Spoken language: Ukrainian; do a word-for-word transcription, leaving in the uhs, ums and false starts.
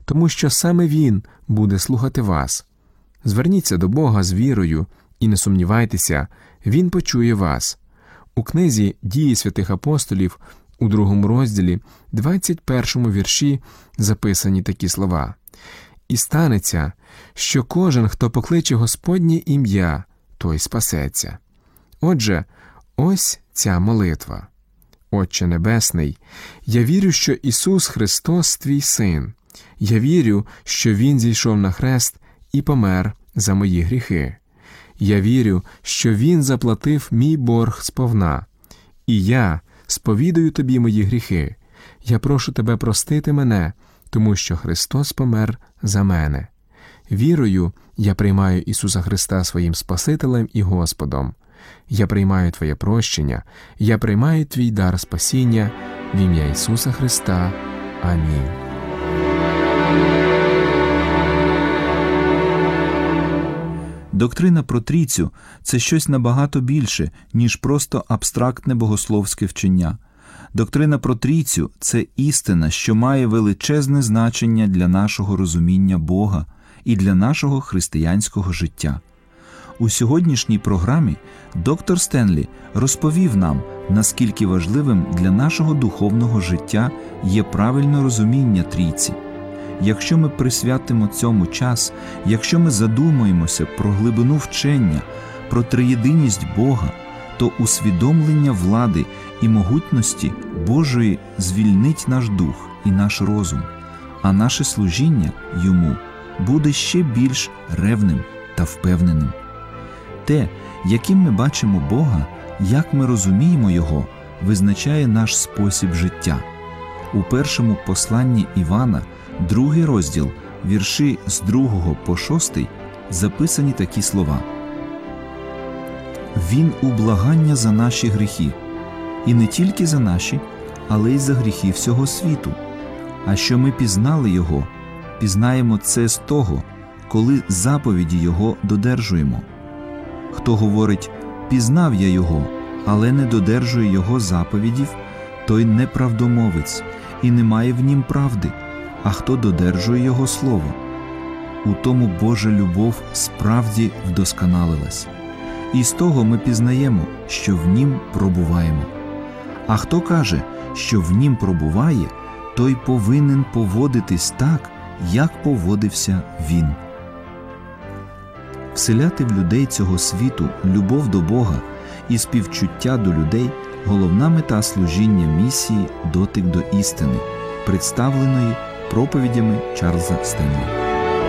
тому що саме Він буде слухати вас. Зверніться до Бога з вірою і не сумнівайтеся, Він почує вас. У книзі «Дії святих апостолів» у другому розділі, двадцять першому вірші записані такі слова. «І станеться, що кожен, хто покличе Господнє ім'я, той спасеться». Отже, ось ця молитва. Отче Небесний, я вірю, що Ісус Христос – Твій Син. Я вірю, що Він зійшов на хрест і помер за мої гріхи. Я вірю, що Він заплатив мій борг сповна. І я сповідую Тобі мої гріхи. Я прошу Тебе простити мене, тому що Христос помер за мене. Вірою я приймаю Ісуса Христа своїм Спасителем і Господом. Я приймаю Твоє прощення, я приймаю Твій дар спасіння в ім'я Ісуса Христа. Амінь. Доктрина про Трійцю – це щось набагато більше, ніж просто абстрактне богословське вчення. Доктрина про Трійцю – це істина, що має величезне значення для нашого розуміння Бога і для нашого християнського життя. У сьогоднішній програмі доктор Стенлі розповів нам, наскільки важливим для нашого духовного життя є правильне розуміння Трійці. Якщо ми присвятимо цьому час, якщо ми задумаємося про глибину вчення, про триєдиність Бога, то усвідомлення влади і могутності Божої звільнить наш дух і наш розум, а наше служіння Йому буде ще більш ревним та впевненим. Те, яким ми бачимо Бога, як ми розуміємо Його, визначає наш спосіб життя. У першому посланні Івана, другий розділ, вірші з другого по шостий, записані такі слова. «Він ублагання за наші гріхи, і не тільки за наші, але й за гріхи всього світу. А що ми пізнали Його, пізнаємо це з того, коли заповіді Його додержуємо. Хто говорить, пізнав я Його, але не додержує Його заповідів, той неправдомовець, і немає в нім правди, а хто додержує Його слово. У тому Божа любов справді вдосконалилась. І з того ми пізнаємо, що в нім пробуваємо. А хто каже, що в нім пробуває, той повинен поводитись так, як поводився він». Вселяти в людей цього світу любов до Бога і співчуття до людей – головна мета служіння місії «Дотик до істини», представленої проповідями Чарльза Стенлі.